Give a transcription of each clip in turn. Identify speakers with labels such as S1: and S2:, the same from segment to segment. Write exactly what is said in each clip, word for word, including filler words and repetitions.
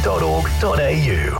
S1: dot org dot a u.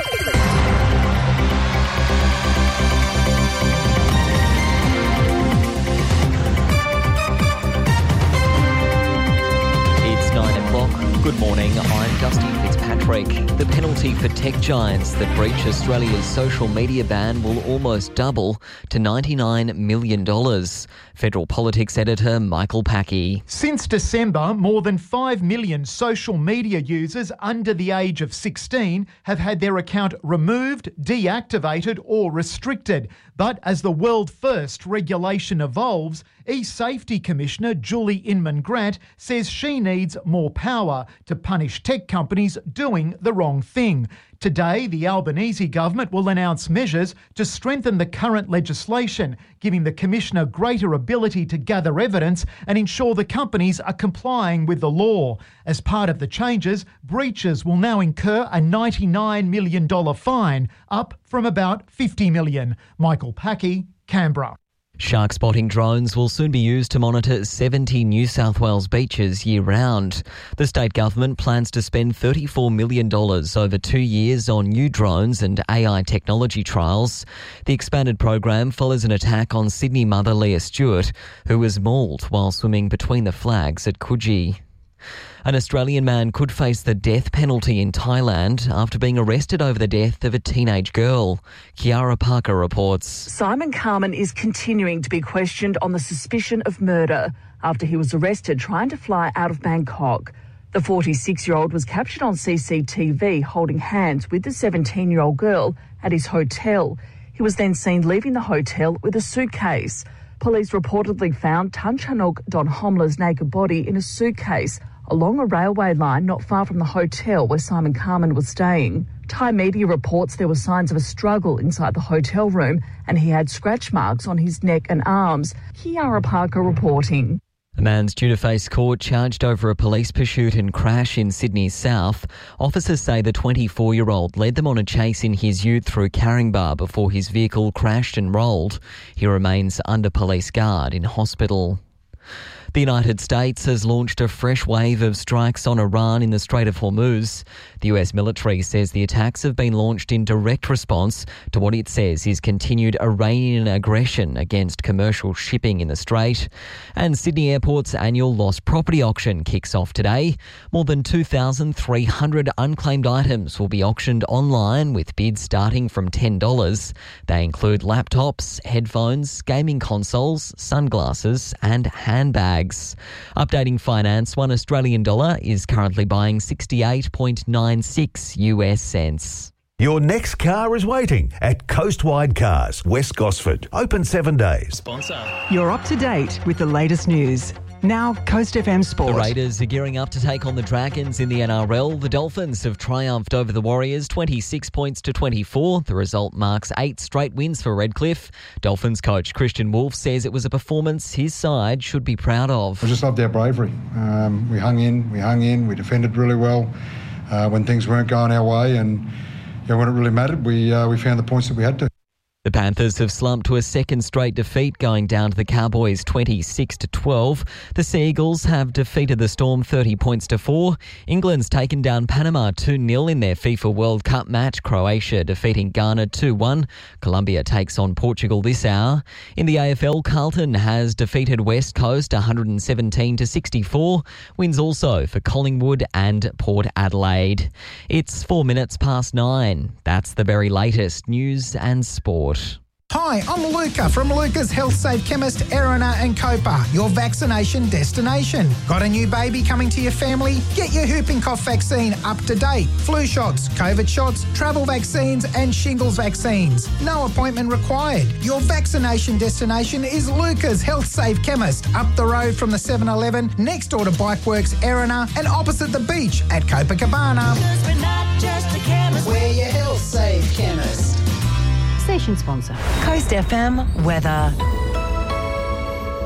S2: It's nine o'clock. Good morning, I'm Dusty Fitzpatrick. The penalty for tech giants that breach Australia's social media ban will almost double to ninety-nine million dollars. Federal Politics editor Michael Packey.
S3: Since December, more than five million social media users under the age of sixteen have had their account removed, deactivated or restricted. But as the world-first regulation evolves, eSafety Commissioner Julie Inman-Grant says she needs more power to punish tech companies doing the wrong thing. Today, the Albanese government will announce measures to strengthen the current legislation, giving the Commissioner greater ability to gather evidence and ensure the companies are complying with the law. As part of the changes, breaches will now incur a ninety-nine million dollars fine, up from about fifty million dollars. Michael Packey, Canberra.
S2: Shark spotting drones will soon be used to monitor seventy New South Wales beaches year-round. The state government plans to spend thirty-four million dollars over two years on new drones and A I technology trials. The expanded program follows an attack on Sydney mother Leah Stewart, who was mauled while swimming between the flags at Coogee. An Australian man could face the death penalty in Thailand after being arrested over the death of a teenage girl. Kiara Parker reports.
S4: Simon Carman is continuing to be questioned on the suspicion of murder after he was arrested trying to fly out of Bangkok. The forty-six-year-old was captured on C C T V holding hands with the seventeen-year-old girl at his hotel. He was then seen leaving the hotel with a suitcase. Police reportedly found Tan Chanuk Don Homla's naked body in a suitcase along a railway line not far from the hotel where Simon Carman was staying. Thai media reports there were signs of a struggle inside the hotel room and he had scratch marks on his neck and arms. Kiara Parker reporting.
S2: A man's due to face court charged over a police pursuit and crash in Sydney's south. Officers say the twenty-four-year-old led them on a chase in his ute through Caringbah before his vehicle crashed and rolled. He remains under police guard in hospital. The United States has launched a fresh wave of strikes on Iran in the Strait of Hormuz. The U S military says the attacks have been launched in direct response to what it says is continued Iranian aggression against commercial shipping in the Strait. And Sydney Airport's annual lost property auction kicks off today. More than two thousand three hundred unclaimed items will be auctioned online with bids starting from ten dollars. They include laptops, headphones, gaming consoles, sunglasses and handbags. Updating finance, one Australian dollar is currently buying sixty-eight point nine six U S cents.
S1: Your next car is waiting at Coastwide Cars, West Gosford. Open seven days.
S5: Sponsor.
S6: You're up to date with the latest news. Now, Coast F M Sport.
S2: The Raiders are gearing up to take on the Dragons in the N R L. The Dolphins have triumphed over the Warriors, twenty-six points to twenty-four. The result marks eight straight wins for Redcliffe. Dolphins coach Christian Wolf says it was a performance his side should be proud of.
S7: I just loved our bravery. Um, we hung in, we hung in, we defended really well uh, when things weren't going our way, and you know, when it really mattered, we uh, we found the points that we had to.
S2: The Panthers have slumped to a second straight defeat, going down to the Cowboys twenty-six to twelve. The Sea Eagles have defeated the Storm thirty points to four. England's taken down Panama two nil in their FIFA World Cup match. Croatia defeating Ghana two one. Colombia takes on Portugal this hour. In the A F L, Carlton has defeated West Coast one hundred seventeen to sixty-four. Wins also for Collingwood and Port Adelaide. It's four minutes past nine. That's the very latest news and sport.
S8: Hi, I'm Luca from Luca's Health Safe Chemist, Erina and Copa, your vaccination destination. Got a new baby coming to your family? Get your whooping cough vaccine up to date. Flu shots, COVID shots, travel vaccines and shingles vaccines. No appointment required. Your vaccination destination is Luca's Health Safe Chemist, up the road from the seven eleven, next door to Bikeworks, Erina and opposite the beach at Copacabana.
S9: Because we're not just a chemist,
S8: we're your Health Safe Chemist.
S10: Station sponsor.
S11: Coast F M weather.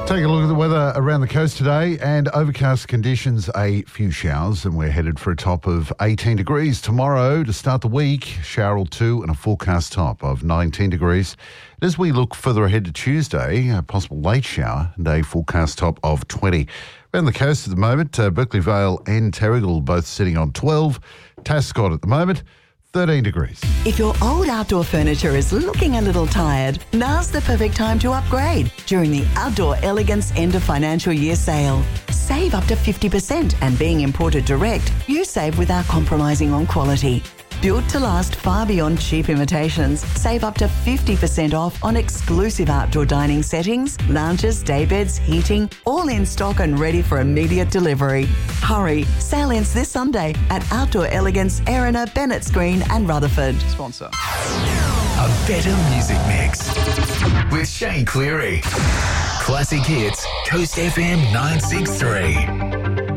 S5: Take a look at the weather around the coast today, and overcast conditions, a few showers, and we're headed for a top of eighteen degrees tomorrow to start the week. Shower or two and a forecast top of nineteen degrees. As we look further ahead to Tuesday, a possible late shower and a forecast top of twenty. Around the coast at the moment, uh, Berkeley Vale and Terrigal both sitting on twelve. Tascott at the moment, thirteen degrees.
S10: If your old outdoor furniture is looking a little tired, now's the perfect time to upgrade during the Outdoor Elegance End of Financial Year sale. Save up to fifty percent, and being imported direct, you save without compromising on quality. Built to last far beyond cheap imitations, save up to fifty percent off on exclusive outdoor dining settings, lounges, daybeds, heating, all in stock and ready for immediate delivery. Hurry, sale ends this Sunday at Outdoor Elegance, Erina, Bennett's Green and Rutherford.
S11: Sponsor. A better music mix with Shane Cleary. Classic hits, Coast F M nine six three.